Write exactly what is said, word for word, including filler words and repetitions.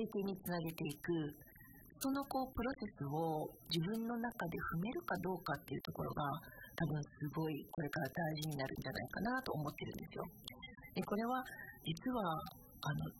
経につなげていく、そのこうプロセスを自分の中で踏めるかどうかっていうところが多分すごいこれから大事になるんじゃないかなと思ってるんですよ。でこれは実はあの